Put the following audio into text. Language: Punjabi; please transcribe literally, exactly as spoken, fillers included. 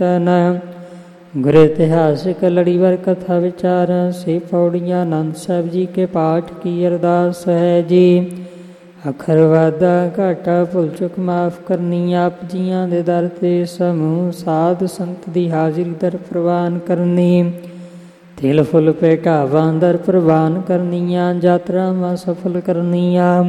ਗੁਰ ਇਤਿਹਾਸਿਕ ਲੜੀਵਾਰ ਕਥਾ ਵਿਚਾਰ ਸੇ ਪੌੜੀਆਂ ਆਨੰਦ ਸਾਹਿਬ ਜੀ ਕੇ ਪਾਠ ਕੀ ਅਰਦਾਸ ਹੈ ਜੀ। ਅਖਰ ਵਾਧਾ ਘਾਟਾ ਭੁੱਲ ਚੁੱਕ ਮਾਫ ਕਰਨੀ, ਆਪ ਜੀਆਂ ਦੇ ਦਰ ਤੇ ਸਮੂਹ ਸਾਧ ਸੰਤ ਦੀ ਹਾਜ਼ਰੀ ਦਰ ਪ੍ਰਵਾਨ ਕਰਨੀ। ਤਿਲ ਫੁੱਲ ਭੇਟਾਵਾਂ ਦਰ ਪ੍ਰਵਾਨ ਕਰਨੀਆਂ, ਯਾਤਰਾਵਾਂ ਸਫਲ ਕਰਨੀਆਂ।